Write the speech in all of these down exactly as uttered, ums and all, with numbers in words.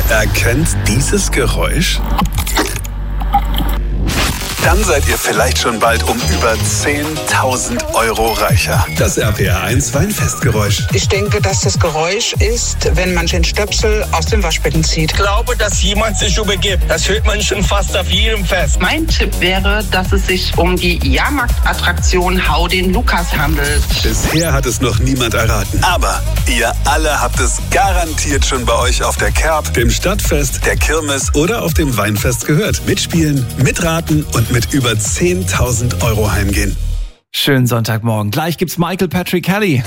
Ihr erkennt dieses Geräusch? Dann seid ihr vielleicht schon bald um über zehntausend Euro reicher. Das R P R eins Weinfestgeräusch. Ich denke, dass das Geräusch ist, wenn man den Stöpsel aus dem Waschbecken zieht. Ich glaube, dass jemand sich übergibt. Das hört man schon fast auf jedem Fest. Mein Tipp wäre, dass es sich um die Jahrmarktattraktion Hau den Lukas handelt. Bisher hat es noch niemand erraten. Aber ihr alle habt es garantiert schon bei euch auf der Kerb, dem Stadtfest, der Kirmes oder auf dem Weinfest gehört. Mitspielen, mitraten und mit über zehntausend Euro heimgehen. Schönen Sonntagmorgen. Gleich gibt's Michael Patrick Kelly.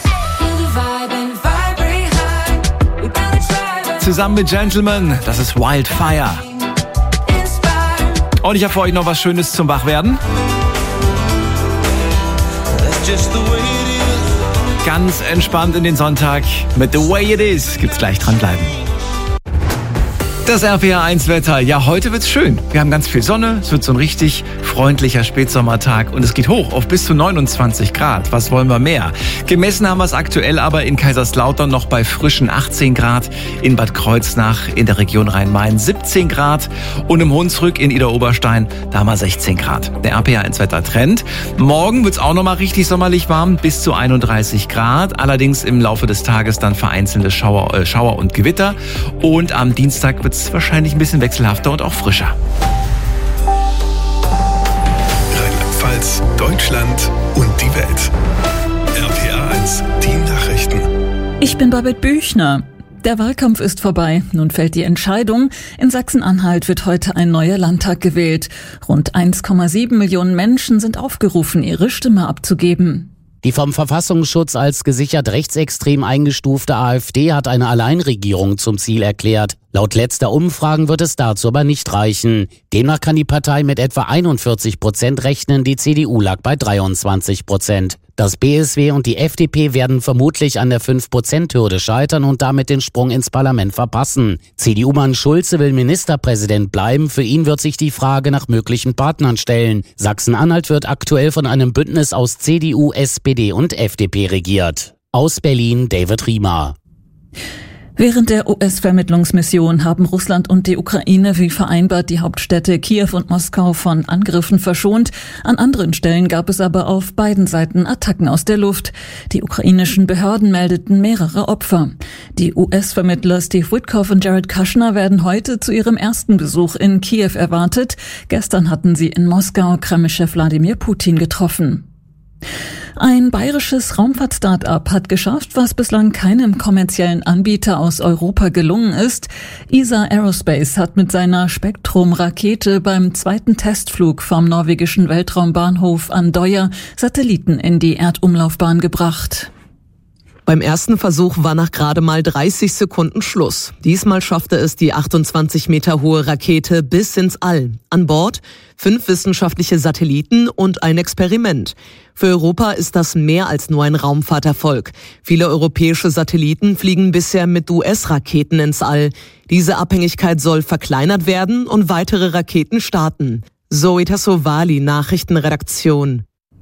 Zusammen mit Gentleman, das ist Wildfire. Und ich habe für euch noch was Schönes zum Wachwerden. Ganz entspannt in den Sonntag mit The Way It Is. Gibt's gleich dranbleiben. Das R P R eins Wetter. Ja, heute wird's schön. Wir haben ganz viel Sonne. Es wird so ein richtig freundlicher Spätsommertag. Und es geht hoch auf bis zu neunundzwanzig Grad. Was wollen wir mehr? Gemessen haben wir es aktuell aber in Kaiserslautern noch bei frischen achtzehn Grad. In Bad Kreuznach in der Region Rhein-Main siebzehn Grad. Und im Hunsrück in Idar-Oberstein, da haben wir sechzehn Grad. Der R P R eins Wetter Trend. Morgen wird's auch noch mal richtig sommerlich warm. Bis zu einunddreißig Grad. Allerdings im Laufe des Tages dann vereinzelte Schauer, äh, Schauer und Gewitter. Und am Dienstag wird's wahrscheinlich ein bisschen wechselhafter und auch frischer. Rheinland-Pfalz, Deutschland und die Welt. R P R eins, die Nachrichten. Ich bin Babette Büchner. Der Wahlkampf ist vorbei. Nun fällt die Entscheidung. In Sachsen-Anhalt wird heute ein neuer Landtag gewählt. Rund eins Komma sieben Millionen Menschen sind aufgerufen, ihre Stimme abzugeben. Die vom Verfassungsschutz als gesichert rechtsextrem eingestufte AfD hat eine Alleinregierung zum Ziel erklärt. Laut letzter Umfragen wird es dazu aber nicht reichen. Demnach kann die Partei mit etwa einundvierzig Prozent rechnen, die C D U lag bei dreiundzwanzig Prozent. Das B S W und die F D P werden vermutlich an der fünf Prozent Hürde scheitern und damit den Sprung ins Parlament verpassen. C D U-Mann Schulze will Ministerpräsident bleiben. Für ihn wird sich die Frage nach möglichen Partnern stellen. Sachsen-Anhalt wird aktuell von einem Bündnis aus C D U, S P D und F D P regiert. Aus Berlin David Riemer. Während der U S-Vermittlungsmission haben Russland und die Ukraine wie vereinbart die Hauptstädte Kiew und Moskau von Angriffen verschont. An anderen Stellen gab es aber auf beiden Seiten Attacken aus der Luft. Die ukrainischen Behörden meldeten mehrere Opfer. Die U S-Vermittler Steve Witkoff und Jared Kushner werden heute zu ihrem ersten Besuch in Kiew erwartet. Gestern hatten sie in Moskau Kreml-Chef Wladimir Putin getroffen. Ein bayerisches Raumfahrt-Start-up hat geschafft, was bislang keinem kommerziellen Anbieter aus Europa gelungen ist. E S A Aerospace hat mit seiner Spektrum-Rakete beim zweiten Testflug vom norwegischen Weltraumbahnhof Andøya Satelliten in die Erdumlaufbahn gebracht. Beim ersten Versuch war nach gerade mal dreißig Sekunden Schluss. Diesmal schaffte es die achtundzwanzig Meter hohe Rakete bis ins All. An Bord fünf wissenschaftliche Satelliten und ein Experiment. Für Europa ist das mehr als nur ein Raumfahrterfolg. Viele europäische Satelliten fliegen bisher mit U S-Raketen ins All. Diese Abhängigkeit soll verkleinert werden und weitere Raketen starten. Zoe Tassovali, Nachrichtenredaktion.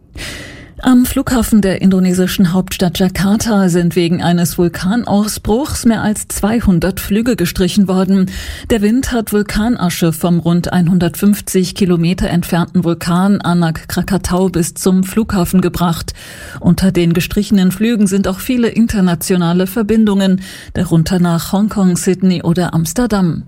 Am Flughafen der indonesischen Hauptstadt Jakarta sind wegen eines Vulkanausbruchs mehr als zweihundert Flüge gestrichen worden. Der Wind hat Vulkanasche vom rund hundertfünfzig Kilometer entfernten Vulkan Anak Krakatau bis zum Flughafen gebracht. Unter den gestrichenen Flügen sind auch viele internationale Verbindungen, darunter nach Hongkong, Sydney oder Amsterdam.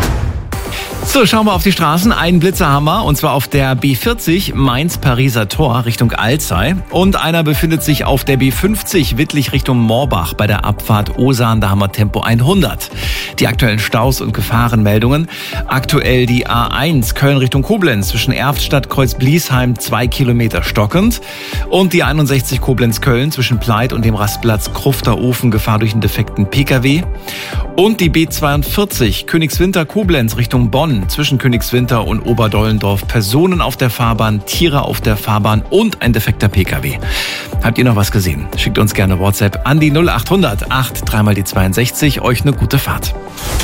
So, schauen wir auf die Straßen. Einen Blitzer haben wir, und zwar auf der B vierzig Mainz-Pariser Tor Richtung Alzey. Und einer befindet sich auf der B fünfzig Wittlich Richtung Morbach bei der Abfahrt Osan. Da haben wir Tempo hundert. Die aktuellen Staus und Gefahrenmeldungen. Aktuell die A eins Köln Richtung Koblenz zwischen Erftstadt, Kreuz-Bliesheim zwei Kilometer stockend. Und die einundsechzig Koblenz-Köln zwischen Pleit und dem Rastplatz Krufterofen, Gefahr durch einen defekten Pkw. Und die B zweiundvierzig Königswinter-Koblenz Richtung Bonn zwischen Königswinter und Oberdollendorf. Personen auf der Fahrbahn, Tiere auf der Fahrbahn und ein defekter Pkw. Habt ihr noch was gesehen? Schickt uns gerne WhatsApp an die null acht hundert acht drei mal die zweiundsechzig. Euch eine gute Fahrt.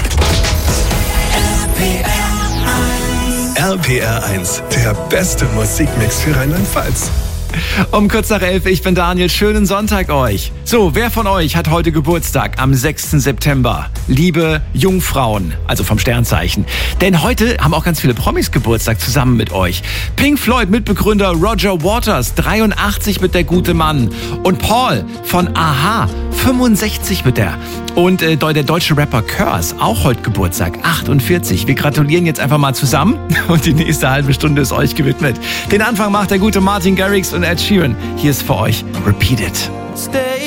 R P R eins, der beste Musikmix für Rheinland-Pfalz. Um kurz nach elf, ich bin Daniel. Schönen Sonntag euch. So, wer von euch hat heute Geburtstag am sechsten September? Liebe Jungfrauen, also vom Sternzeichen. Denn heute haben auch ganz viele Promis Geburtstag zusammen mit euch. Pink Floyd Mitbegründer Roger Waters, dreiundachtzig mit der gute Mann. Und Paul von Aha, fünfundsechzig mit der. Und äh, der deutsche Rapper Curse, auch heute Geburtstag, achtundvierzig. Wir gratulieren jetzt einfach mal zusammen und die nächste halbe Stunde ist euch gewidmet. Den Anfang macht der gute Martin Garrix und Ed Sheeran. Hier ist für euch Repeat It. Stay